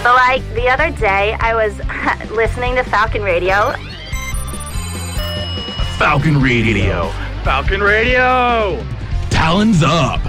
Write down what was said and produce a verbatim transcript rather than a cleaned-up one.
But like the other day, I was listening to Falcon Radio. Falcon Radio. Falcon Radio. Talons up.